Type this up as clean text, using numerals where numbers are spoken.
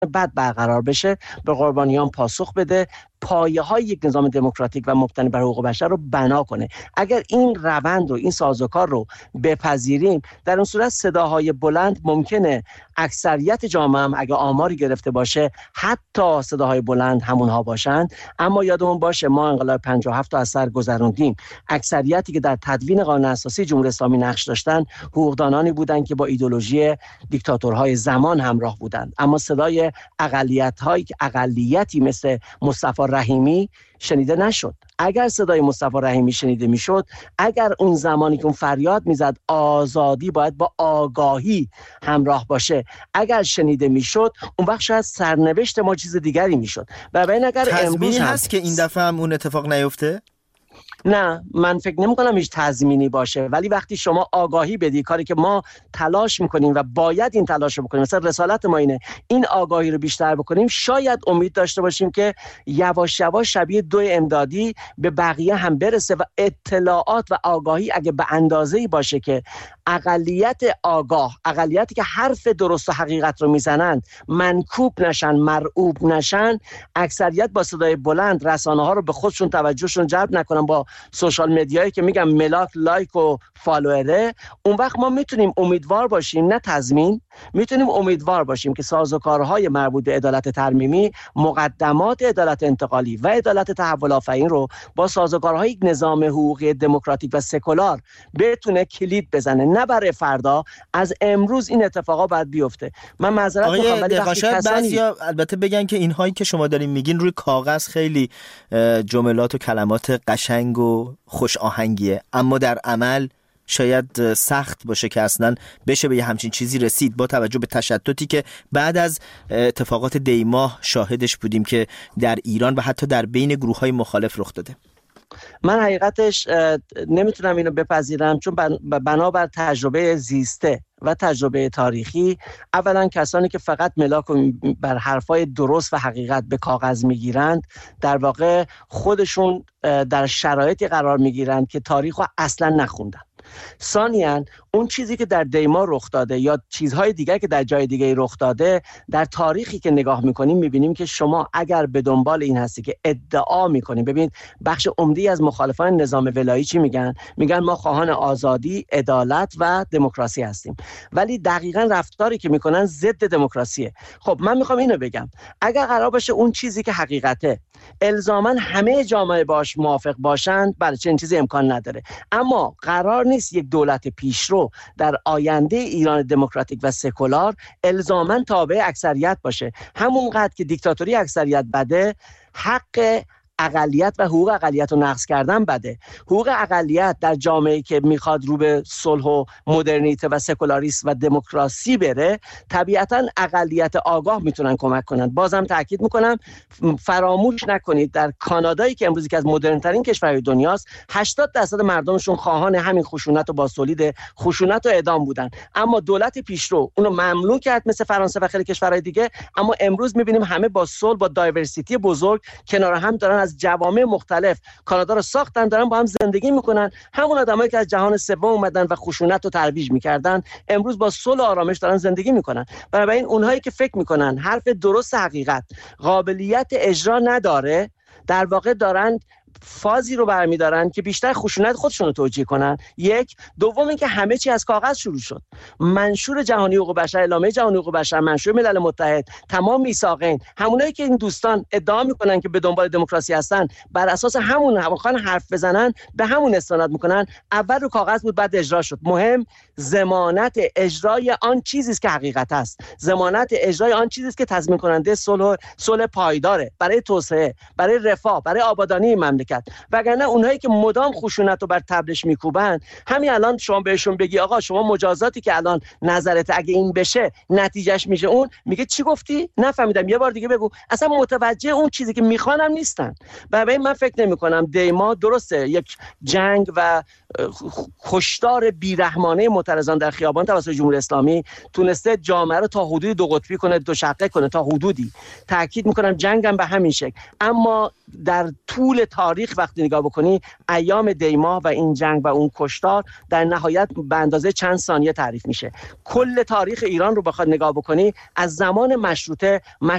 بد برقرار بشه، به قربانیان پاسخ بده، پایه‌های یک نظام دموکراتیک و مبتنی بر حقوق بشر رو بنا کنه. اگر این روند رو، این سازوکار رو بپذیریم، در اون صورت صداهای بلند ممکنه اکثریت جامعه هم اگه آماری گرفته باشه حتی صداهای بلند همونها باشند. اما یادمون باشه ما انقلاب 57 از سر گذروندیم. اکثریتی که در تدوین قانون اساسی جمهوری اسلامی نقش داشتن حقوقدانانی بودند که با ایدئولوژی دیکتاتورهای زمان همراه بودند. اما صدای اقلیت‌هایی که اقلیتی مثل مصطفی رحیمی شنیده نشد. اگر صدای مصطفی رحیمی شنیده میشد، اگر اون زمانی که اون فریاد میزد آزادی باید با آگاهی همراه باشه، اگر شنیده میشد، اون وقت شاید سرنوشت ما چیز دیگری میشد. و ببین اگر امروز هست که این دفعه هم اون اتفاق نیفته؟ نه، من فکر نمی کنم هیچ تضمینی باشه، ولی وقتی شما آگاهی بدی، کاری که ما تلاش میکنیم و باید این تلاش رو بکنیم، مثلا رسالت ما اینه این آگاهی رو بیشتر بکنیم، شاید امید داشته باشیم که یواش یواش شبیه 2 امدادی به بقیه هم برسه و اطلاعات و آگاهی اگه به اندازه‌ای باشه که اقلیت آگاه، اقلیتی که حرف درست و حقیقت رو میزنند منکوب نشن، مرعوب نشن، اکثریت با صدای بلند رسانه ها رو به خودشون توجهشون جلب نکنن با سوشال مدیایی که میگم ملاک لایک و فالووره، اون وقت ما میتونیم امیدوار باشیم، نه تضمین، میتونیم امیدوار باشیم که سازوکارهای مربوط به عدالت ترمیمی، مقدمات عدالت انتقالی و عدالت تحول آفرین رو با سازوکارهای نظام حقوقی دموکراتیک و سکولار بتونه کلید بزنه. نه برای فردا، از امروز این اتفاقا باید بیفته. من معذرت میخوام ولی وقتی بعضیا البته بگن که اینهایی که شما دارین میگین روی کاغذ خیلی جملات و کلمات قشنگ و خوش آهنگیه، اما در عمل شاید سخت باشه که اصلا بشه به همچین چیزی رسید، با توجه به تشتتی که بعد از اتفاقات دیماه شاهدش بودیم که در ایران و حتی در بین گروه‌های مخالف رخ داده. من حقیقتش نمیتونم اینو بپذیرم، چون بنابر تجربه زیسته و تجربه تاریخی، اولا کسانی که فقط ملاک بر حرفای درست و حقیقت به کاغذ میگیرند در واقع خودشون در شرایطی قرار میگیرند که تاریخ رو اصلا نخوندن. ثانیاً اون چیزی که در دیما رخ داده یا چیزهای دیگه که در جای دیگه رخ داده، در تاریخی که نگاه میکنیم میبینیم که شما اگر به دنبال این هستی که ادعا میکنیم، ببینید بخش عمده‌ای از مخالفان نظام ولایی چی میگن؟ میگن ما خواهان آزادی، عدالت و دموکراسی هستیم، ولی دقیقاً رفتاری که میکنن ضد دموکراسیه. خب من میخوام اینو بگم، اگر قرار باشه اون چیزی که حقیقته الزاماً همه جامعه باش موافق باشند، بله چنین چیزی امکان نداره، اما قرار نیست یک دولت پیشرو در آینده ایران دموکراتیک و سکولار الزاماً تابع اکثریت باشه. همونقدر که دیکتاتوری اکثریت بده، حق اقلیت و حقوق اقلیت رو نقض کردن بده. حقوق اقلیت در جامعه‌ای که میخواد رو به صلح و مدرنیته و سکولاریسم و دموکراسی بره، طبیعتاً اقلیت آگاه میتونن کمک کنن. بازم تاکید میکنم فراموش نکنید در کانادایی که امروزی که از مدرن‌ترین کشورهای دنیاست، 80% مردمشون خواهان همین خشونت و بازتولید خشونت و اعدام بودن، اما دولت پیشرو اونو ممنوع کرد مثل فرانسه و خیلی کشورهای دیگه. اما امروز میبینیم همه با صلح، با دایورسیتی بزرگ کنار هم دارن از جوامع مختلف کانادا رو ساختن، دارن با هم زندگی میکنن. همون آدمایی که از جهان سوم اومدن و خشونت رو ترویج میکردن امروز با صلح و آرامش دارن زندگی میکنن. بنابراین اونهایی که فکر میکنن حرف درست حقیقت قابلیت اجرا نداره، در واقع دارن فازی رو برمیدارن که بیشتر خشونت خودشون رو توجیه کنن. یک، دوم این که همه چی از کاغذ شروع شد. منشور جهانی حقوق بشر، اعلامیه جهانی حقوق بشر، منشور ملل متحد، تمام میثاقین، همونایی که این دوستان ادعا میکنن که به دنبال دموکراسی هستن، بر اساس همون خواهن حرف بزنن به همون استناد میکنن. اول رو کاغذ بود، بعد اجرا شد. مهم ضمانت اجرای آن چیزی است که حقیقت است، ضمانت اجرای آن چیزی است که تضمین کننده صلح پایداره برای توسعه، برای رفاه، برای آبادانی مملکت. وگرنه اونهایی که مدام خشونت رو بر تبلش میکوبن، همین الان شما بهشون بگی آقا شما مجازاتی که الان نظرت اگه این بشه نتیجهش میشه اون، میگه چی گفتی؟ نفهمیدم، یه بار دیگه بگو. اصلا متوجه اون چیزی که میخوانم نیستن. بنابراین من فکر نمی‌کنم دیما درسته یک جنگ و کشتار بیرحمانه معترضان در خیابان توسط جمهوری اسلامی تونسته جامعه رو تا حدودی دو قطبی کنه، دو شقه کنه تا حدودی. تاکید میکنم جنگ هم به همین شکل. اما در طول تاریخ وقتی نگاه بکنی ایام دیما و این جنگ و اون کشتار در نهایت به اندازه چند ثانیه تعریف میشه. کل تاریخ ایران رو بخواد نگاه بکنی از زمان مشروطه